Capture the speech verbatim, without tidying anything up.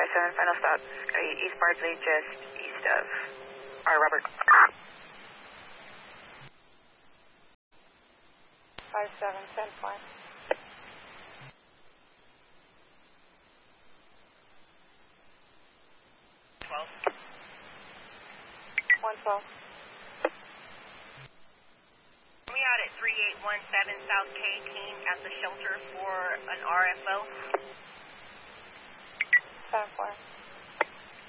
seven, final stop, uh, East Bardsley, just east of our Robert. five seven, ten four. twelve. one twelve. We out at three eight one seven South K King at the shelter for an R F O. seven four.